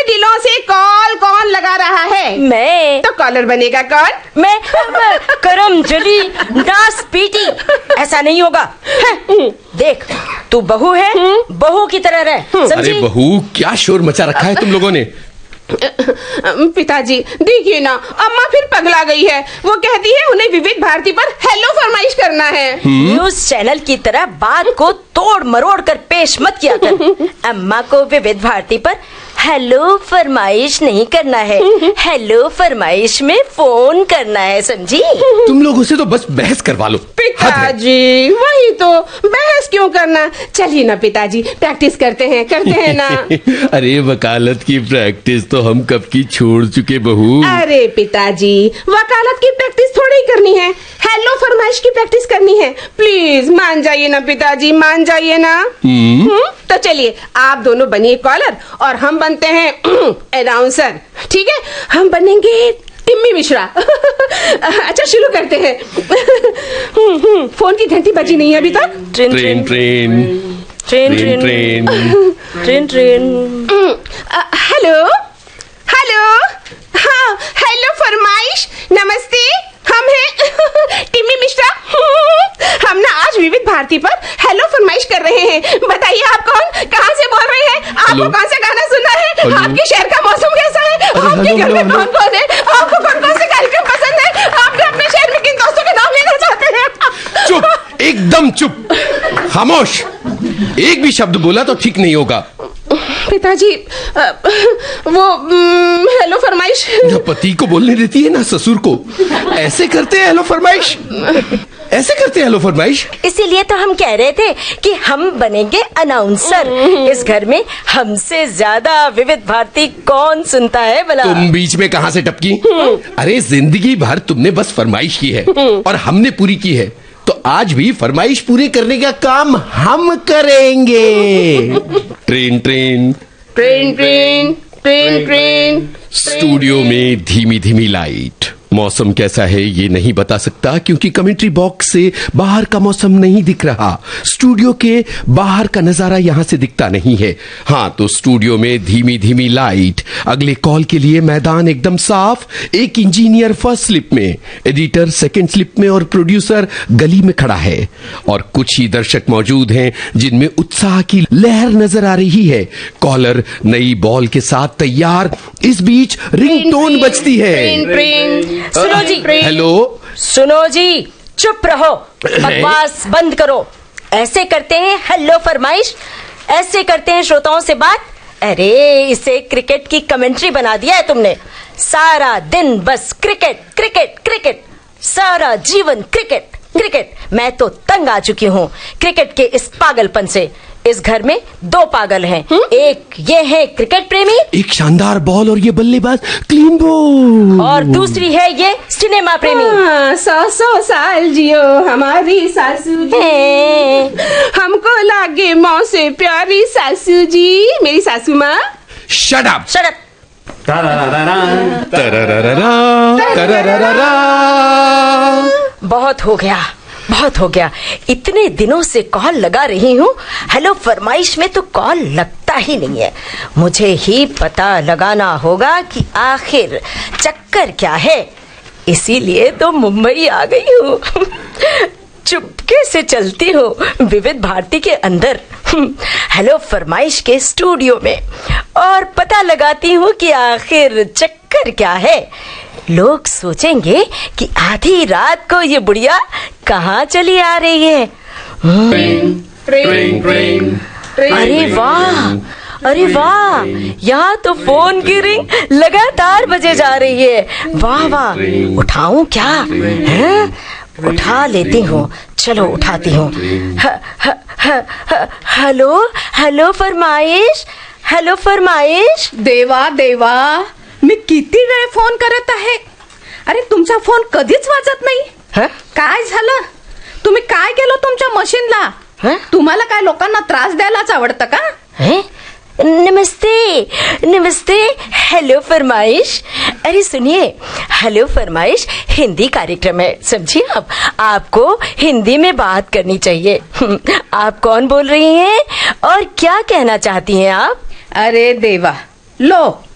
दिनों से कॉल कौन लगा रहा है? मैं। तो कॉलर बनेगा कौन? मैं करम जली नास पीटी। ऐसा नहीं होगा। देख, तू बहू है, बहू की तरह रह, समझी? अरे बहू, क्या शोर मचा रखा है तुम लोगों ने? पिताजी देखिए ना, अम्मा फिर पगला गई है। वो कहती है उन्हें विविध भारती पर हेलो फरमाइश करना है। न्यूज चैनल की तरह बात को तोड़ मरोड़ कर पेश मत किया कर। अम्मा को विविध भारती पर हेलो फरमाइश नहीं करना है, हेलो फरमाइश में फोन करना है, समझी? तुम लोगों से तो बस बहस करवा लो। पिताजी वही तो, बहस क्यों करना? चलिए ना पिताजी, प्रैक्टिस करते हैं ना। अरे वकालत की प्रैक्टिस तो हम कब की छोड़ चुके बहू। अरे पिताजी, वकालत की प्रैक्टिस थोड़ी ही करनी है, हेलो फरमाइश की प्रैक्टिस करनी है। प्लीज मान जाइए ना पिताजी, मान जाइए ना। तो चलिए, आप दोनों बनिए कॉलर और हम बनते हैं अनाउंसर। ठीक है, हम बनेंगे टिम्मी मिश्रा। अच्छा शुरू करते हैं। फोन की घंटी बजी नहीं है अभी तक। Train train train train train train. Hello hello, हाँ हेलो फरमाइश, नमस्ते, हम हैं टिम्मी मिश्रा। हम ना आज विविध भारती पर हेलो फरमाइश कर रहे हैं। बताइए आप कौन, कहाँ से बोल रहे हैं? आपको कौन सा गाना सुनना है? आपके शहर का मौसम कैसा है? आपके घर में कौन कौन है? आपको कौन कौन से कार्यक्रम पसंद है? आप अपने शहर में किन दोस्तों के नाम लेना चाहते हैं? चुप, एकदम चुप, खामोश। एक भी शब्द बोला तो ठीक नहीं होगा। पिताजी वो हेलो फरमाइश पति को बोलने देती है ना ससुर को। ऐसे करते हैं हेलो फरमाइश, ऐसे करते हैं हेलो फरमाइश। इसीलिए तो हम कह रहे थे कि हम बनेंगे अनाउंसर। इस घर में हमसे ज्यादा विविध भारती कौन सुनता है भला? तुम बीच में कहाँ से टपकी? अरे जिंदगी भर तुमने बस फरमाइश की है और हमने पूरी की है, तो आज भी फरमाइश पूरी करने का काम हम करेंगे। Train train train train train train. Studio में धीमी धीमी लाइट। मौसम कैसा है ये नहीं बता सकता क्योंकि कमेंट्री बॉक्स से बाहर का मौसम नहीं दिख रहा। स्टूडियो के बाहर का नजारा यहां से दिखता नहीं है। हाँ, तो स्टूडियो में धीमी धीमी लाइट। अगले कॉल के लिए मैदान एकदम साफ। एक इंजीनियर फर्स्ट स्लिप में, एडिटर सेकंड स्लिप में और प्रोड्यूसर गली में खड़ा है। और कुछ ही दर्शक मौजूद हैं जिनमें उत्साह की लहर नजर आ रही है। कॉलर नई बॉल के साथ तैयार। इस बीच रिंगटोन बजती है। सुनो जी, हेलो, सुनो जी, चुप रहो, बकवास बंद करो। ऐसे करते हैं हेलो फरमाइश, ऐसे करते हैं श्रोताओं से बात। अरे इसे क्रिकेट की कमेंट्री बना दिया है तुमने। सारा दिन बस क्रिकेट क्रिकेट क्रिकेट, सारा जीवन क्रिकेट क्रिकेट। मैं तो तंग आ चुकी हूँ क्रिकेट के इस पागलपन से। इस घर में दो पागल हैं। एक ये है क्रिकेट प्रेमी, एक शानदार बॉल और ये बल्लेबाज क्लीन बॉल, और दूसरी है ये सिनेमा प्रेमी। 100 साल जियो हमारी सासू जी, हमको लागे मौत से प्यारी सासू जी, मेरी सासू माँ। Shut up, shut up. बहुत हो गया, बहुत हो गया। इतने दिनों से कॉल लगा रही हूँ, हेलो फरमाइश में तो कॉल लगता ही नहीं है। मुझे ही पता लगाना होगा कि आखिर चक्कर क्या है। इसीलिए तो मुंबई आ गई हूँ। चुपके से चलती हूँ विविध भारती के अंदर, हेलो फरमाइश के स्टूडियो में, और पता लगाती हूँ कि आखिर चक्कर क्या है। लोग सोचेंगे कि आधी रात को ये बुढ़िया कहाँ चली आ रही है। अरे वाह, अरे वाह, यहाँ तो फोन की रिंग लगातार बजे जा रही है। वाह वाह, उठाऊं क्या? है? उठा लेती हूँ, चलो उठाती हूँ। हेलो हेलो फरमाइश, हेलो फरमाइश। देवा देवा, मी किती वेळ फोन करत आहे. अरे तुमचा फोन कधीच वाजत नाही. काय झालं? तुम्ही काय केलं तुमच्या मशीनला? तुम्हाला काय लोकांना त्रास द्यायलाच आवडतं का? नमस्ते नमस्ते, हेलो फरमाइश। अरे सुनिए, हेलो फरमाइश हिंदी कार्यक्रम है, समझिए आप। आपको हिंदी में बात करनी चाहिए। आप कौन बोल रही हैं और क्या कहना चाहती हैं आप? अरे देवा, लो